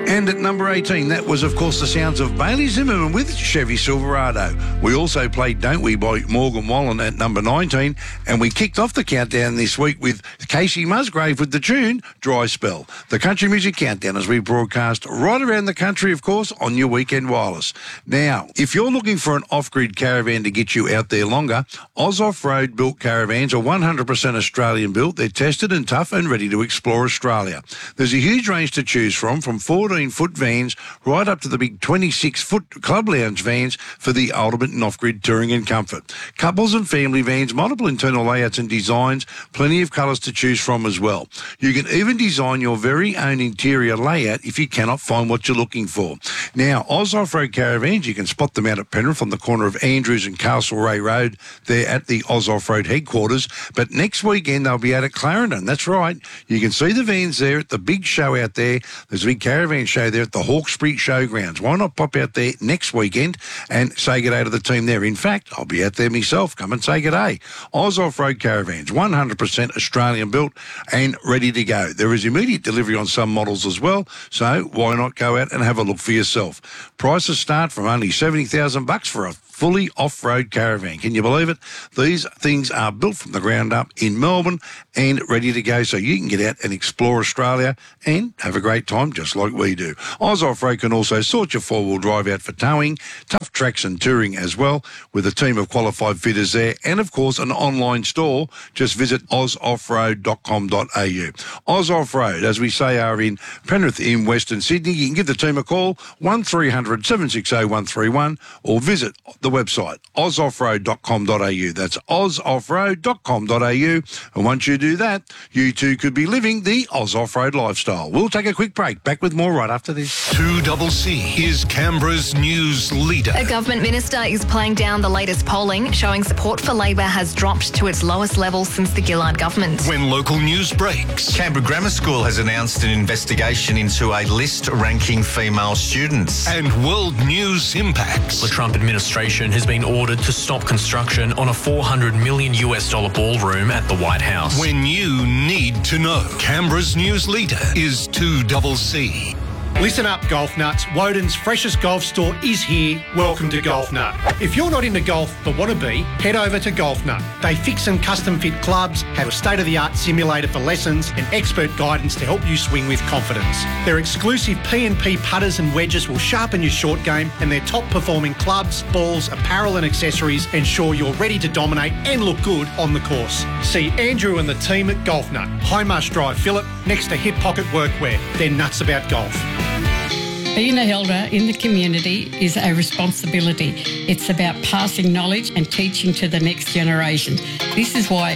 And at number 18, that was, of course, the sounds of Bailey Zimmerman with Chevy Silverado. We also played Don't We by Morgan Wallen at number 19, and we kicked off the countdown this week with Casey Musgrave with the tune Dry Spell. The Country Music Countdown as we broadcast right around the country, of course, on your weekend wireless. Now, if you're looking for an off-grid caravan to get you out there longer, Oz Off-Road built caravans are 100% Australian built. They're tested and tough and ready to explore Australia. There's a huge range to choose from 14-foot vans right up to the big 26-foot club lounge vans for the ultimate in off-grid touring and comfort. Couples and family vans, multiple internal layouts and designs, plenty of colours to choose from as well. You can even design your very own interior layout if you cannot find what you're looking for. Now, Oz Off-Road Caravans, you can spot them out at Penrith on the corner of Andrews and Castlereagh Road. They're at the Oz Off-Road headquarters. But next weekend, they'll be out at Clarendon. That's right. You can see the vans there at the big show out there. There's a big caravan show there at the Hawkesbury Showgrounds. Why not pop out there next weekend and say good day to the team there? In fact, I'll be out there myself. Come and say good day. Oz Off-Road Caravans, 100% Australian built and ready to go. There is immediate delivery on some models as well, so why not go out and have a look for yourself? Prices start from only $70,000 for a fully off-road caravan. Can you believe it? These things are built from the ground up in Melbourne and ready to go so you can get out and explore Australia and have a great time just like we do. Oz Off-Road can also sort your four-wheel drive out for towing, tough tracks and touring as well, with a team of qualified fitters there and, of course, an online store. Just visit ozoffroad.com.au. Oz Off-Road, as we say, are in Penrith in Western Sydney. You can give the team a call, 1300 760 131, or visit the website, ozoffroad.com.au. That's ozoffroad.com.au. And once you do that, you too could be living the Oz Off-Road lifestyle. We'll take a quick break. Back with more right after this. 2CC is Canberra's news leader. A government minister is playing down the latest polling, showing support for Labor has dropped to its lowest level since the Gillard government. When local news breaks. Canberra Grammar School has announced an investigation into a list ranking female students. And world news impacts. The Trump administration has been ordered to stop construction on a $400 million ballroom at the White House. When you need to know. Canberra's news leader is 2CC. Listen up, golf nuts. Woden's freshest golf store is here. Welcome to Golf Nut. If you're not into golf but want to be, head over to Golf Nut. They fix and custom fit clubs, have a state-of-the-art simulator for lessons and expert guidance to help you swing with confidence. Their exclusive P&P putters and wedges will sharpen your short game, and their top-performing clubs, balls, apparel and accessories ensure you're ready to dominate and look good on the course. See Andrew and the team at Golf Nut, High Marsh Drive, Phillip, next to Hip Pocket Workwear. They're nuts about golf. Being an elder in the community is a responsibility. It's about passing knowledge and teaching to the next generation. This is why